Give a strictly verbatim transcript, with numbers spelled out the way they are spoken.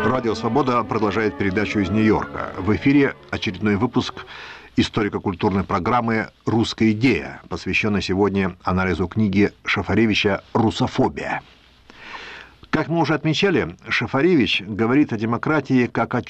Радио «Свобода» продолжает передачу из Нью-Йорка. В эфире очередной выпуск историко-культурной программы «Русская идея», посвященной сегодня анализу книги Шафаревича «Русофобия». Как мы уже отмечали, Шафаревич говорит о демократии как о